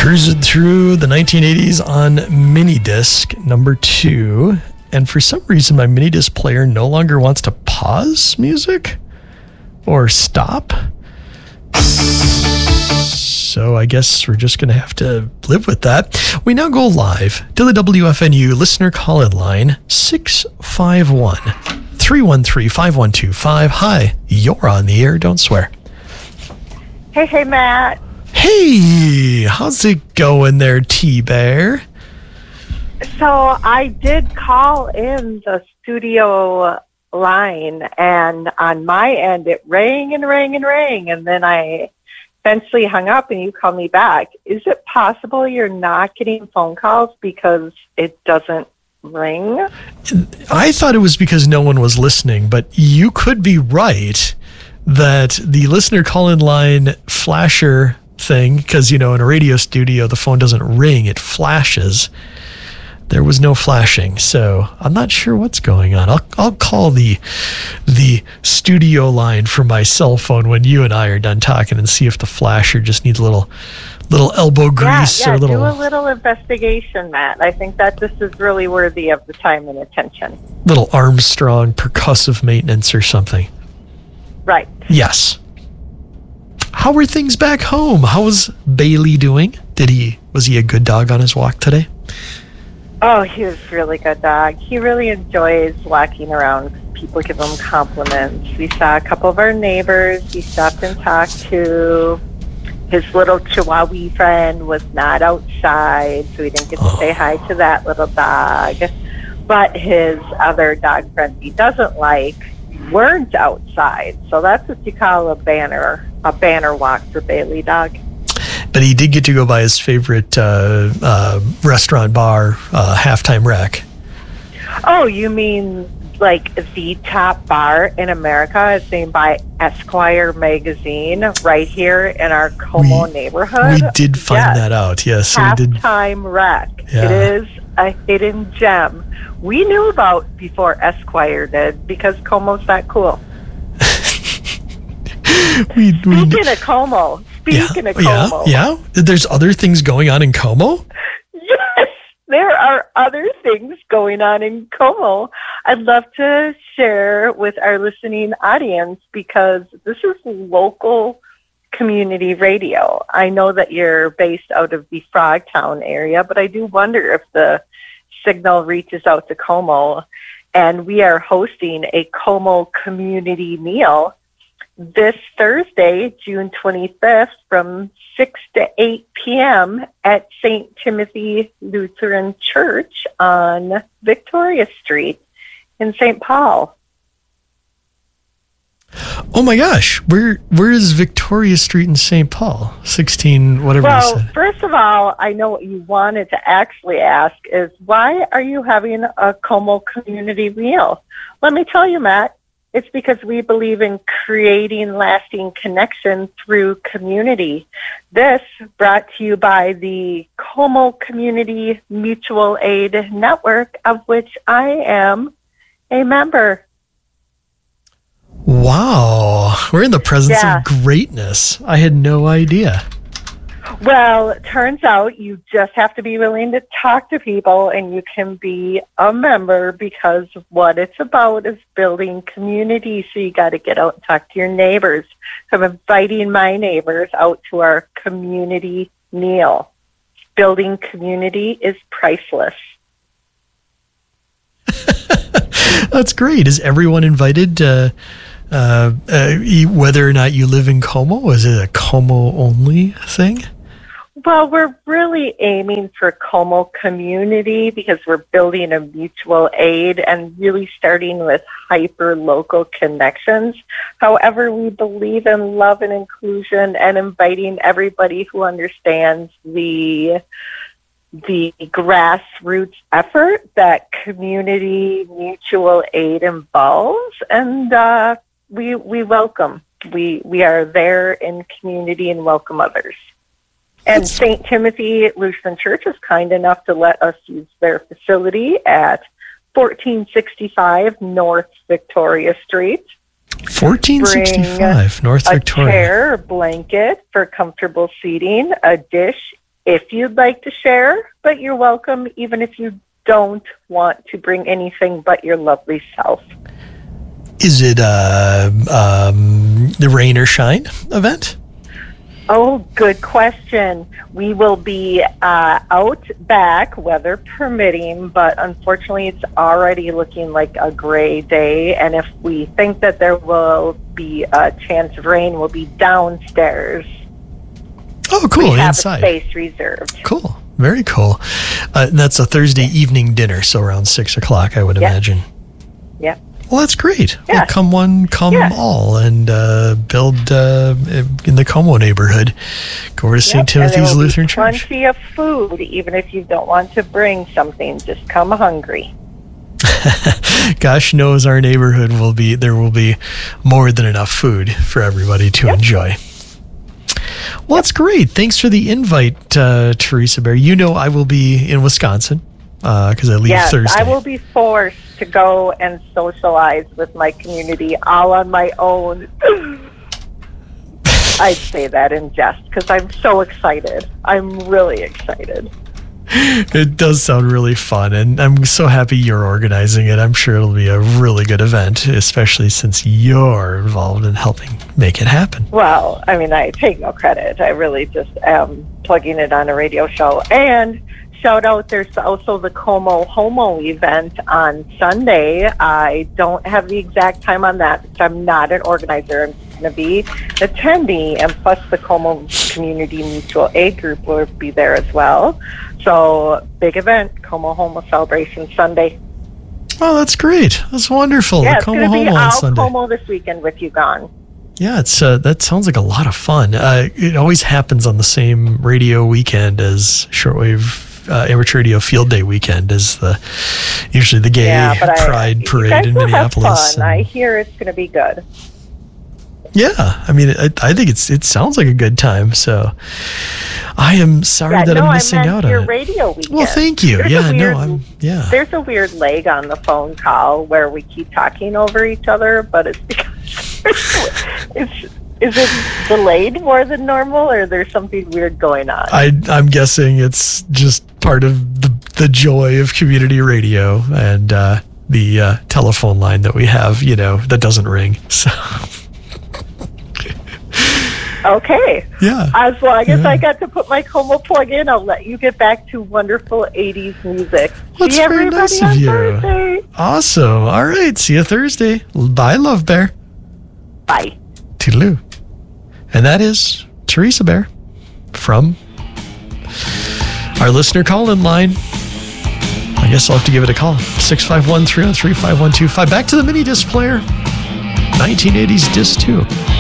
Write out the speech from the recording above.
Cruising through the 1980s on minidisc number 2, and for some reason my minidisc player no longer wants to pause music or stop. So I guess we're just going to have to live with that. We now go live to the WFNU listener call-in line 651-313-5125. Hi, you're on the air. Don't swear. Hey, Matt. Hey, how's it going there, T-Bear? So I did call in the studio line, and on my end it rang and rang and rang, and then I eventually hung up and you called me back. Is it possible you're not getting phone calls because it doesn't ring? I thought it was because no one was listening, but you could be right that the listener call-in line flasher thing, because, you know, in a radio studio, the phone doesn't ring, it flashes. There was no flashing, so I'm not sure what's going on. I'll call the studio line from my cell phone when you and I are done talking and see if the flasher just needs a little elbow grease or a little... do a little investigation, Matt. I think that this is really worthy of the time and attention. Little Armstrong percussive maintenance or something. Right. Yes. How are things back home? How's Bailey doing? Was he a good dog on his walk today? Oh, he was a really good dog. He really enjoys walking around. People give him compliments. We saw a couple of our neighbors. He stopped and talked to. His little Chihuahua friend was not outside, so we didn't get to say hi to that little dog. But his other dog friends he doesn't like weren't outside. So that's what you call a banner walk for Bailey dog. But he did get to go by his favorite restaurant bar, Halftime Rec. Oh, you mean like the top bar in America is named by Esquire magazine right here in our Como neighborhood? We did find that out, yes. Halftime Rec. Yeah. It is a hidden gem. We knew about before Esquire did because Como's that cool. Speaking of Como. Yeah. There's other things going on in Como? Yes, there are other things going on in Como. I'd love to share with our listening audience because this is local community radio. I know that you're based out of the Frogtown area, but I do wonder if the signal reaches out to Como. And we are hosting a Como community meal this Thursday, June 25th, from 6 to 8 p.m. at St. Timothy Lutheran Church on Victoria Street in St. Paul. Oh my gosh, where is Victoria Street in St. Paul? 16, whatever you said. Well, first of all, I know what you wanted to actually ask is, why are you having a Como community meal? Let me tell you, Matt. It's because we believe in creating lasting connection through community. This brought to you by the Como Community Mutual Aid Network, of which I am a member. Wow. We're in the presence of greatness. I had no idea. Well, it turns out you just have to be willing to talk to people and you can be a member because what it's about is building community. So you got to get out and talk to your neighbors. So I'm inviting my neighbors out to our community meal. Building community is priceless. That's great. Is everyone invited, whether or not you live in Como? Is it a Como only thing? Well, we're really aiming for Como community because we're building a mutual aid and really starting with hyper-local connections. However, we believe in love and inclusion and inviting everybody who understands the grassroots effort that community mutual aid involves. And we welcome. We are there in community and welcome others. And St. Timothy Lutheran Church is kind enough to let us use their facility at 1465 North Victoria Street. 1465 North Victoria. A chair, a blanket for comfortable seating, a dish, if you'd like to share, but you're welcome even if you don't want to bring anything but your lovely self. Is it the rain or shine event? Oh, good question. We will be out back, weather permitting, but unfortunately it's already looking like a gray day. And if we think that there will be a chance of rain, we'll be downstairs. Oh, cool. We have Inside. a space reserved. Cool. Very cool. That's a Thursday evening dinner, so around 6 o'clock, I would imagine. Yeah. Well, that's great. Yeah. Well, come one, come all, and build in the Como neighborhood. Go over to St. Timothy's Lutheran Church. Plenty of food, even if you don't want to bring something. Just come hungry. Gosh knows our neighborhood will be more than enough food for everybody to enjoy. Well, that's great. Thanks for the invite, Teresa Bear. You know I will be in Wisconsin because I leave Thursday. I will be forced to go and socialize with my community all on my own. I say that in jest because I'm so excited. I'm really excited. It does sound really fun, and I'm so happy you're organizing it. I'm sure it'll be a really good event, especially since you're involved in helping make it happen. Well, I mean, I take no credit. I really just am plugging it on a radio show. And shout out, there's also the Como Homo event on Sunday. I don't have the exact time on that because I'm not an organizer. I'm going to be attending, and plus the Como Community Mutual Aid Group will be there as well. So, big event, Como Homo Celebration Sunday. Oh, that's great. That's wonderful. Yeah, the it's Como going to be Homo on all Sunday. Como this weekend with you gone. Yeah, it's that sounds like a lot of fun. It always happens on the same radio weekend as shortwave amateur radio field day weekend is usually the gay pride parade in Minneapolis. Fun. I hear it's going to be good. Yeah, I mean, I think it sounds like a good time. So I am sorry that I'm missing out on your it. Radio weekend. Well, thank you. There's a weird lag on the phone call where we keep talking over each other, but it's because is it delayed more than normal, or there's something weird going on? I'm guessing it's just part of the joy of community radio and the telephone line that we have, that doesn't ring. So. Okay. Yeah. As long as I got to put my Como plug in, I'll let you get back to wonderful 80s music. That's See very everybody nice on of you. Thursday. Awesome. All right. See you Thursday. Bye, Love Bear. Bye. Toodaloo. And that is Teresa Bear from our listener call-in line. I guess I'll have to give it a call. 651-303-5125. Back to the mini disc player. 1980s disc 2.